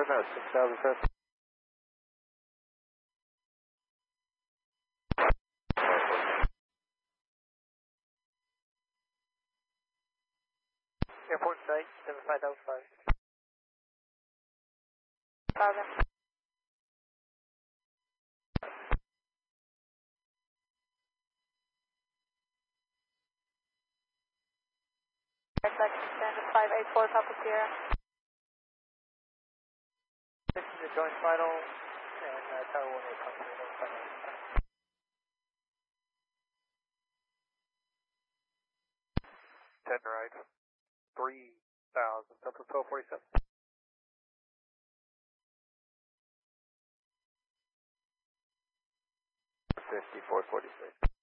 North, 6,000 feet. Airport site, 75005. 1,000. Second extend 584 Papa Sierra. This is the joint final, and Tower 1 will come to the final. 10 right, 3,000, Delta 1247. 5446.